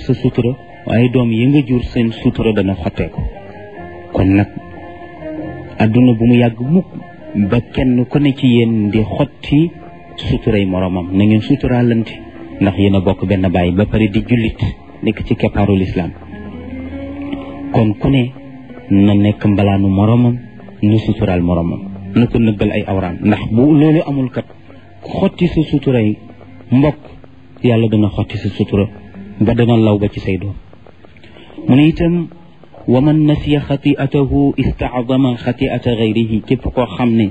sa sutura waaye doom yi nga jur seen sutura dana xotteeku kon nag adduna bu mu yàgg mukk ba kenn ku ne ci yéen di xotti suturay moromam na ngeen suturaalante ndax yéen a bokk benn baay ba pare di jullit nekk ci keppaaru lislaam kon ku ne na nekk mbalaanu moromam nu suturaal moromam na ko nëbbal ay awraam ndax bu loolu amul kat xotti sa suturay mbokk yàlla dana xotti sa sutura ba dana law ba ci say doom mu ne itam wa man nasiya xati'atahu istaadama xati'ata gayrihi képp koo xam ne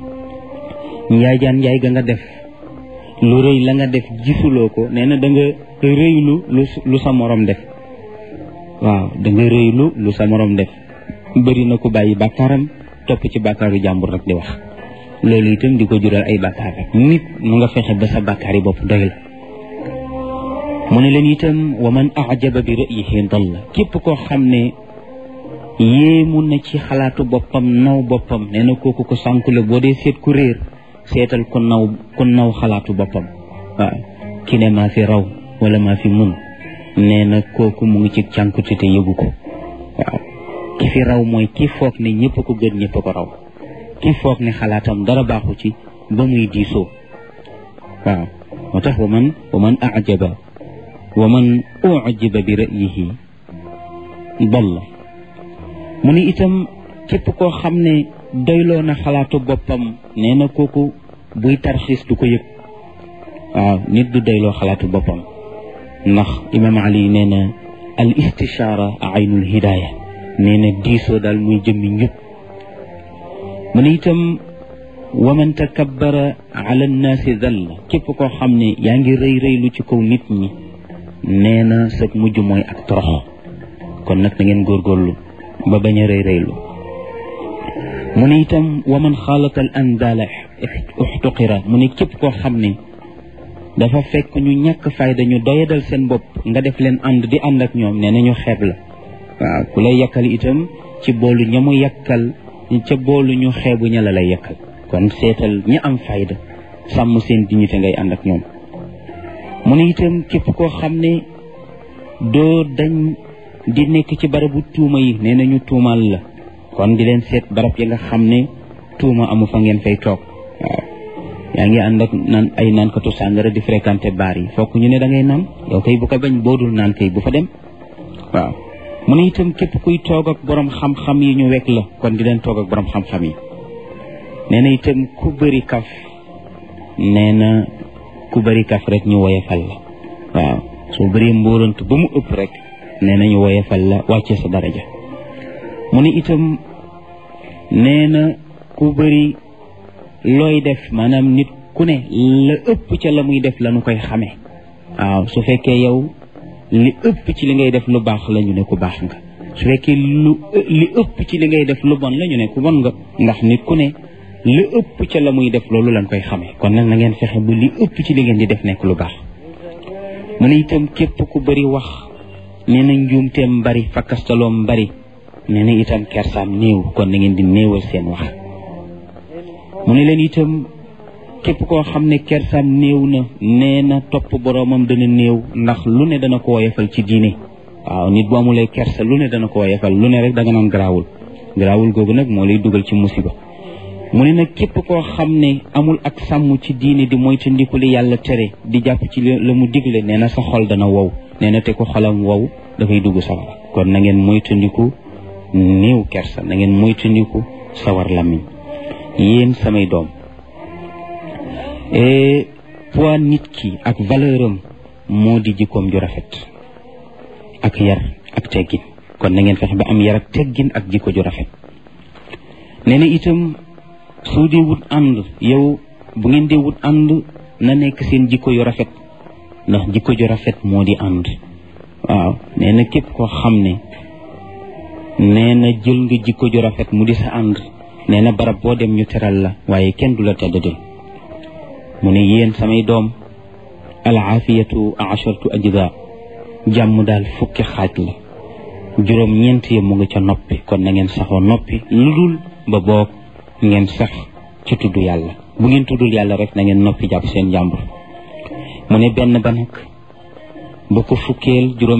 njaay ga nga def lu rëy la nga def gisuloo ko nee na da nga rëylu lu sa morom def waaw da nga rëylu lu sa morom def bëri na ko bàyyi bàkkaaram topp ci bàkkaaru jàmbur rek di wax loolu itam di ko jural ay bàkkaar rek nit mu nga fexe ba sa bàkkaar yi bopp doy la mu ne leen itam wa man ajaba bi ra'yihi dalla képp koo xam ne yéemu na ci xalaatu boppam naw boppam nee na kooku ko sànku la boo dee seet ku réer seetal ku naw xalaatu boppam waaw ki ne maa fi raw wala maa fi mun nee na kooku mu ngi ci cànkute te yëgu ko waaw ki fi raw mooy ki foog ne ñëpp ko gën ñëpp ko raw ki foog ne xalaatam dara baaxu ci ba muy diisoo waaw moo tax wa man ujiba bi ra'yihi dalla mu ni itam képp koo xam ne doyloo na xalaatu boppam nee na kooku buy tarxiis du ko yëg waaw nit du doyloo xalaatu boppam ndax imam ali nee na al istishaara aynul hidaaya nee na diisoo daal muy jëmmi njub mu ne itam wa man takabbara ala nnaasi dalla képp koo xam ne yaa ngi rëy lu ci kaw nit ñi nee na sa mujj mooy ak torox kon nag na ngeen góorgóorlu ba bañ a rëylu mu ne itam wa man xaalata al andaala uxtuqira mu ne képp koo xam ne dafa fekk ñu ñàkk fayda ñu doyadal seen bopp nga def leen ànd di ànd ak ñoom nee na ñu xeeb la waaw ku lay yàkkal itam ci boolu ña mu yàkkal ca boolu ñu xeebu ña la lay yàkkal kon seetal ñi am fayda sàmm seen dignité ngay ànd ak ñoom mu ne itam képp koo xam ne doo dañ di nekk ci barabu tuuma yi nee na ñu tuumaal la kon di leen seet barab yi nga xam ne tuuma amu fa ngeen fay toog waaw yaa ngi ànd ak ay naankatu sàngara di fréquenté baar yi fokk ñu ne da ngay naan yow kay bu ko bañ boodul naan kay bu fa dem waaw mu ne itam képp kuy toog ak borom xam-xam yi ñu wekk la kon di leen toog ak borom xam-xam yi nee na itam ku bëri kaf nee na ku bëri kaf rek ñu woyefal la waaw soo bëree mbóorant ba mu ëpp rek nee na ñu woyefal la wàcce sa daraja mu ne itam nee na ku bëri looy def maanaam nit ku ne la ëpp ca la muy def la nu koy xamee waaw su fekkee yow li ëpp ci li ngay def lu baax la ñu ne ku baax nga su fekkee li ëpp ci li ngay def lu bon la ñu ne ku bon nga ndax nit ku ne li ëpp ca la muy def loolu lañ koy xamee kon nag na ngeen fexe ba li ëpp ci li ngeen di def nekk lu baax mu ne itam képp ku bëri wax nee na njuumteem bari fakkastaloom bari nee na itam kersaam néew kon na ngeen di néewal seen wax mu ne leen itam képp koo xam ne kersaam néew na nee na topp boroomam dana néew ndax lu ne dana ko woyefal ci diine waaw nit bu amulee kersa lu ne dana ko woyefal lu ne rek da nga naan garaawul googu nag moo lay dugal ci musiba mu ne nag képp koo xam ne amul ak sàmm ci diine di moytandiku li yàlla tere di jàpp ci la mu digle nee na sa xol dana wow nee na te ko xolam wow dafay dugg sawar kon na ngeen moytandiku néew kersa na ngeen moytandiku sawar làmmiñ yéen samay doom poids nit ki ak valeur am moo di jikkoom ju rafet ak yar ak teggin kon na ngeen fexe ba am yar ak teggin ak jikko ju rafet nee na itam soo dee wut ànd yow bu ngeen dee wut ànd na nekk seen jikko yu rafet ndax jikko ju rafet moo di ànd waaw nee na képp koo xam ne nee na jël nga jikko ju rafet mu di sa ànd nee na barab boo dem ñu teral la waaye kenn du la teddadal mu ne yéen samay doom al aafiyatu asharatu ajza jàmm daal fukki xaaj la juróom ñeent ya mu nga ca noppi kon na ngeen saxoo noppi lu dul ba boog ngeen sax ci tudd yàlla bu ngeen tuddul yàlla rek na ngeen noppi jàpp seen jàmbur mu ne benn ba nag ba ko fukkeel juróom